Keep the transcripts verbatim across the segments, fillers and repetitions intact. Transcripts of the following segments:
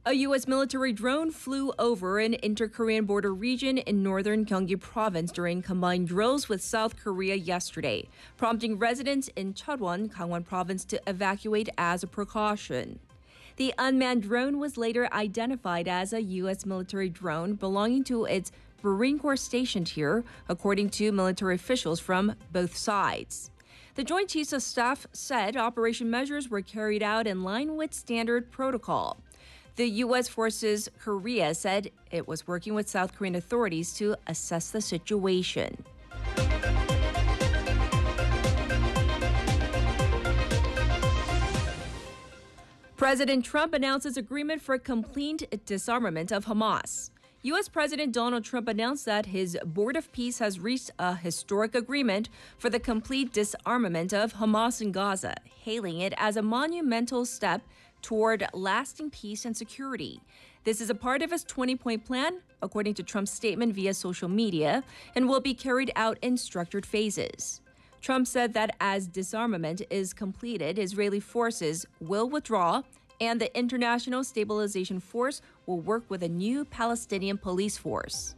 A U S military drone flew over an inter-Korean border region in northern Gyeonggi province during combined drills with South Korea yesterday, prompting residents in Cheolwon, Gangwon province to evacuate as a precaution. The unmanned drone was later identified as a U S military drone belonging to its Marine Corps stationed here, according to military officials from both sides. The Joint Chiefs of Staff said operation measures were carried out in line with standard protocol. The U S Forces Korea said it was working with South Korean authorities to assess the situation. President Trump announces agreement for complete disarmament of Hamas. U S. President Donald Trump announced that his Board of Peace has reached a historic agreement for the complete disarmament of Hamas in Gaza, hailing it as a monumental step toward lasting peace and security. This is a part of his twenty-point plan, according to Trump's statement via social media, and will be carried out in structured phases. Trump said that as disarmament is completed, Israeli forces will withdraw and the International Stabilization Force will work with a new Palestinian police force.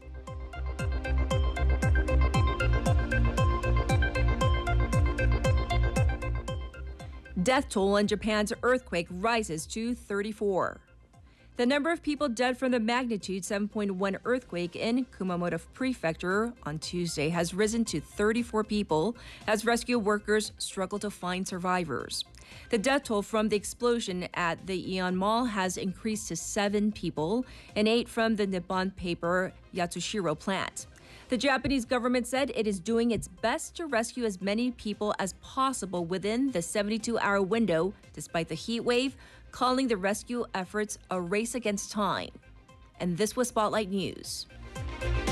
Death toll in Japan's earthquake rises to thirty-four. The number of people dead from the magnitude seven point one earthquake in Kumamoto Prefecture on Tuesday has risen to thirty-four people as rescue workers struggle to find survivors. The death toll from the explosion at the Aeon Mall has increased to seven people and eight from the Nippon Paper Yatsushiro plant. The Japanese government said it is doing its best to rescue as many people as possible within the seventy-two hour window, despite the heat wave, calling the rescue efforts a race against time. And this was Spotlight News.